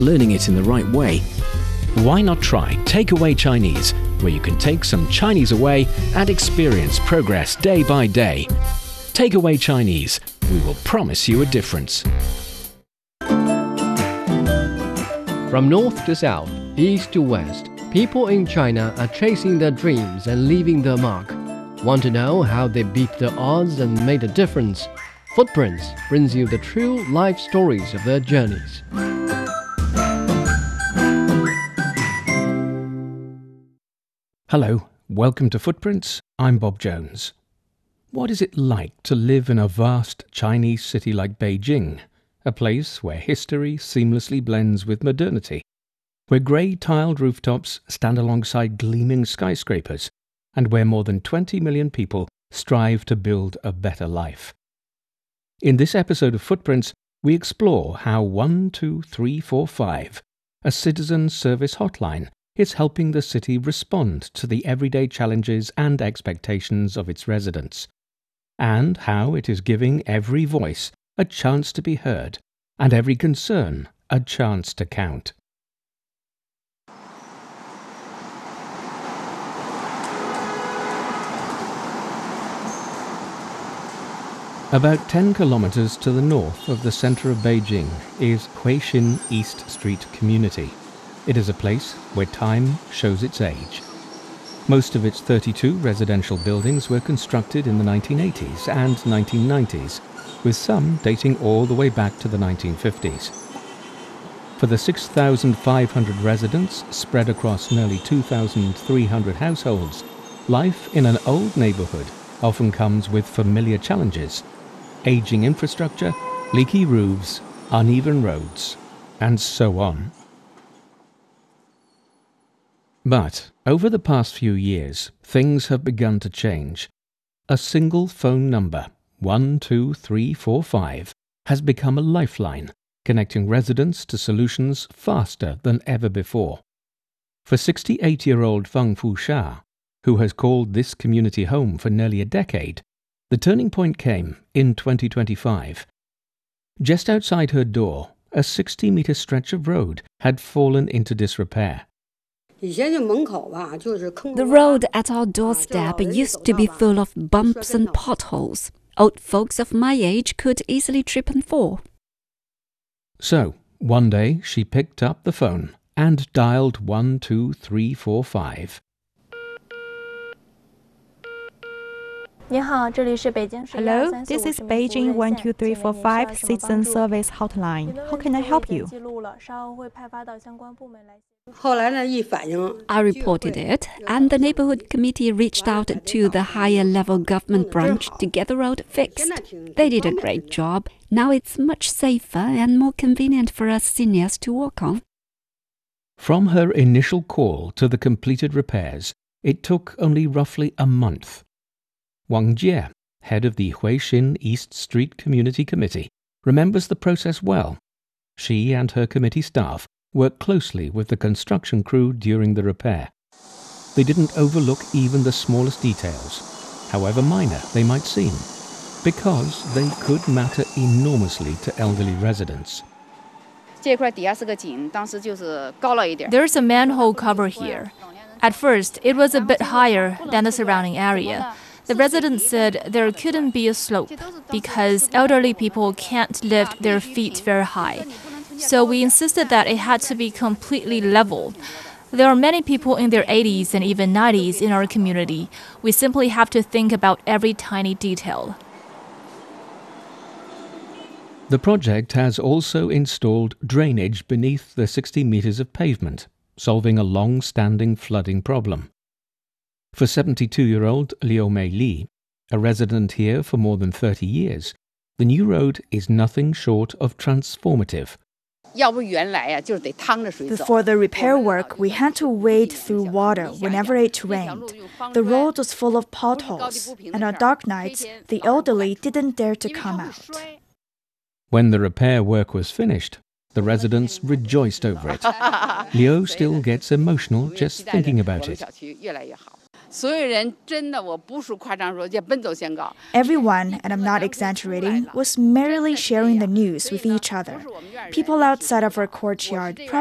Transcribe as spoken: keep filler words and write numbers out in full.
learning it in the right way, why not try Takeaway Chinese, where you can take some Chinese away and experience progress day by day. Takeaway Chinese, we will promise you a difference. From north to south, east to west, people in China are chasing their dreams and leaving their mark. Want to know how they beat the odds and made a difference? Footprints brings you the true life stories of their journeys. Hello, welcome to Footprints. I'm Bob Jones. What is it like to live in a vast Chinese city like Beijing, a place where history seamlessly blends with modernity, where grey tiled rooftops stand alongside gleaming skyscrapers, and where more than twenty million people strive to build a better life? In this episode of Footprints, we explore how one two three four five, a citizen service hotline, is helping the city respond to the everyday challenges and expectations of its residents, and how it is giving every voice a chance to be heard and every concern a chance to count. About ten kilometers to the north of the center of Beijing is Huixin East Street Community. It is a place where time shows its age. Most of its thirty-two residential buildings were constructed in the nineteen eighties and nineteen nineties, with some dating all the way back to the nineteen fifties. For the six thousand five hundred residents spread across nearly two thousand three hundred households, life in an old neighborhood often comes with familiar challenges: aging infrastructure, leaky roofs, uneven roads, and so on. But over the past few years, things have begun to change. A single phone number, one two three four five, has become a lifeline, connecting residents to solutions faster than ever before. For sixty-eight-year-old Feng Fusha, who has called this community home for nearly a decade, the turning point came in twenty twenty-five. Just outside her door, a sixty-meter stretch of road had fallen into disrepair. The road at our doorstep used to be full of bumps and potholes. Old folks of my age could easily trip and fall. So, one day she picked up the phone and dialed one two three four five. Hello, this is Beijing one two three four five Citizen Service Hotline. How can I help you? I reported it, and the neighborhood committee reached out to the higher level government branch to get the road fixed. They did a great job. Now it's much safer and more convenient for us seniors to walk on. From her initial call to the completed repairs, it took only roughly a month. Wang Jie, head of the Huixin East Street Community Committee, remembers the process well. She and her committee staff worked closely with the construction crew during the repair. They didn't overlook even the smallest details, however minor they might seem, because they could matter enormously to elderly residents. There's a manhole cover here. At first, it was a bit higher than the surrounding area. The residents said there couldn't be a slope because elderly people can't lift their feet very high. So we insisted that it had to be completely level. There are many people in their eighties and even nineties in our community. We simply have to think about every tiny detail. The project has also installed drainage beneath the sixty meters of pavement, solving a long-standing flooding problem. For seventy-two-year-old Liu Mei Li, a resident here for more than thirty years, the new road is nothing short of transformative. Before the repair work, we had to wade through water whenever it rained. The road was full of potholes, and on dark nights, the elderly didn't dare to come out. When the repair work was finished, the residents rejoiced over it. Liu still gets emotional just thinking about it. Everyone, and I'm not exaggerating, was merrily sharing the news with each other. People outside of our courtyard